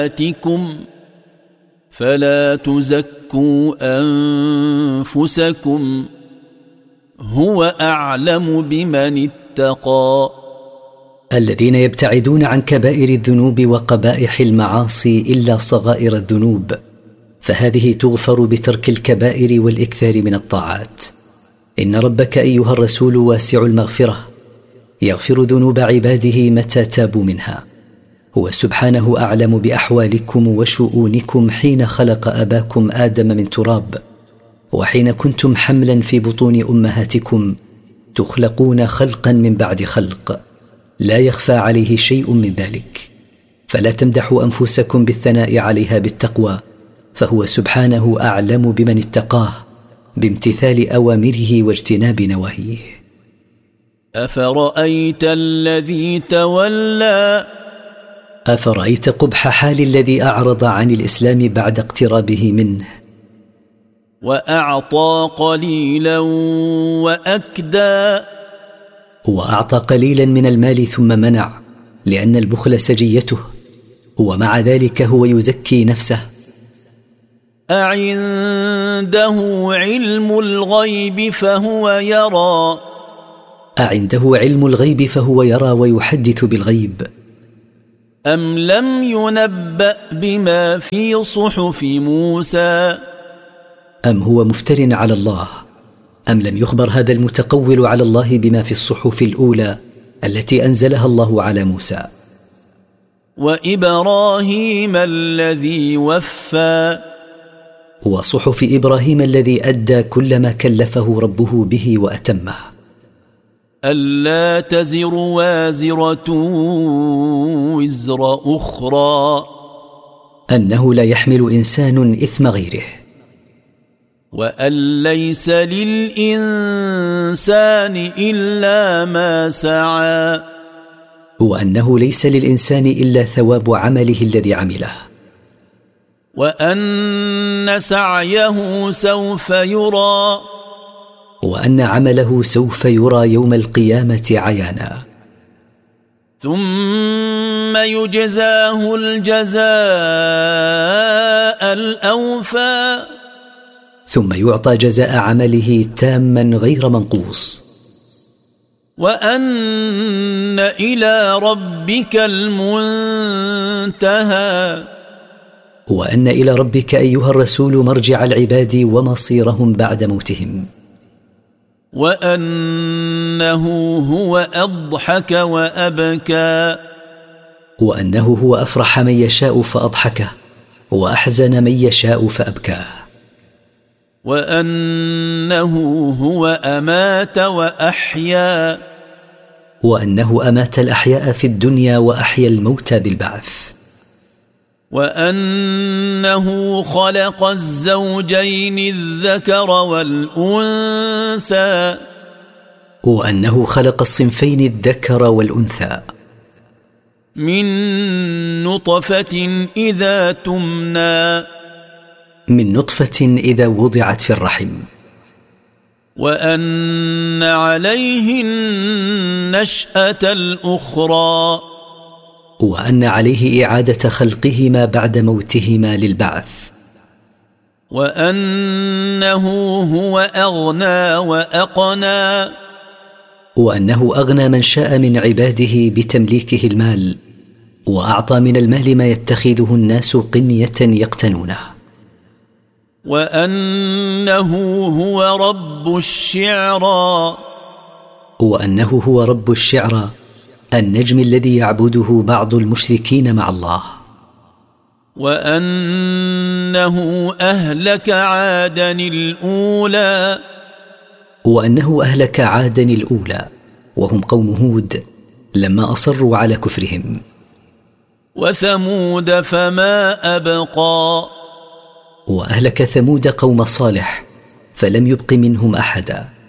آتكم فلا تزكوا أنفسكم هو أعلم بمن اتقى. الذين يبتعدون عن كبائر الذنوب وقبائح المعاصي إلا صغائر الذنوب، فهذه تغفر بترك الكبائر والإكثار من الطاعات. إن ربك أيها الرسول واسع المغفرة، يغفر ذنوب عباده متى تابوا منها. هو سبحانه أعلم بأحوالكم وشؤونكم حين خلق أباكم آدم من تراب، وحين كنتم حملا في بطون أمهاتكم تخلقون خلقا من بعد خلق، لا يخفى عليه شيء من ذلك. فلا تمدحوا أنفسكم بالثناء عليها بالتقوى، فهو سبحانه أعلم بمن اتقاه بامتثال أوامره واجتناب نواهيه. أفرأيت الذي تولى أفرأيت قبح حال الذي أعرض عن الإسلام بعد اقترابه منه، وأعطى قليلا وأكدى، وأعطى قليلا من المال ثم منع، لأن البخل سجيته، ومع ذلك هو يزكي نفسه. أعنده علم الغيب فهو يرى، أعنده علم الغيب فهو يرى ويحدث بالغيب. أم لم ينبأ بما في صحف موسى، أم هو مفتر على الله، أم لم يخبر هذا المتقول على الله بما في الصحف الأولى التي أنزلها الله على موسى. وإبراهيم الذي وفى، وصحف إبراهيم الذي أدى كل ما كلفه ربه به وأتمه. ألا تزر وازرة وزر أخرى، أنه لا يحمل إنسان إثم غيره. وأن ليس للإنسان إلا ما سعى، وأنه ليس للإنسان إلا ثواب عمله الذي عمله. وأن سعيه سوف يرى، وأن عمله سوف يرى يوم القيامة عيانا. ثم يجزاه الجزاء الأوفى، ثم يعطى جزاء عمله تاما غير منقوص. وأن إلى ربك المنتهى، وأن إلى ربك أيها الرسول مرجع العباد ومصيرهم بعد موتهم. وأنه هو أضحك وأبكى، وأنه هو أفرح من يشاء فأضحكه، وأحزن من يشاء فأبكاه. وأنه هو أمات وأحيا، وأنه أمات الأحياء في الدنيا وأحيا الموتى بالبعث. وأنه خلق الزوجين الذكر والأنثى، وأنه خلق الصنفين الذكر والأنثى من نطفة إذا تمنى، من نطفة إذا وضعت في الرحم. وأن عليه النشأة الأخرى، وأن عليه إعادة خلقهما بعد موتهما للبعث. وأنه هو أغنى وأقنى، وأنه أغنى من شاء من عباده بتمليكه المال، وأعطى من المال ما يتخذه الناس قنية يقتنونه. وأنه هو رب الشعرى، وأنه هو رب الشعرى، النجم الذي يعبده بعض المشركين مع الله. وأنه أهلك عادا الأولى، وأنه أهلك عادا الأولى وهم قوم هود لما أصروا على كفرهم. وثمود فما أبقى، وأهلك ثمود قوم صالح فلم يبق منهم أحدا.